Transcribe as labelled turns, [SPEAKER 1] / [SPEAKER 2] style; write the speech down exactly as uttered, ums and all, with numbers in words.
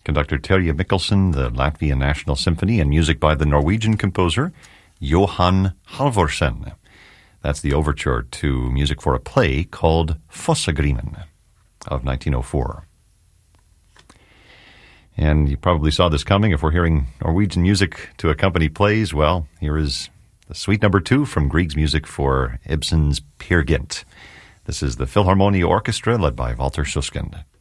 [SPEAKER 1] Conductor Terje Mikkelsen, the Latvian National Symphony, and music by the Norwegian composer Johan Halvorsen. That's the overture to music for a play called Fossagrimen of nineteen oh four. And you probably saw this coming. If we're hearing Norwegian music to accompany plays, well, here is the suite number two from Grieg's music for Ibsen's Peer Gynt. This is the Philharmonia Orchestra led by Walter Susskind.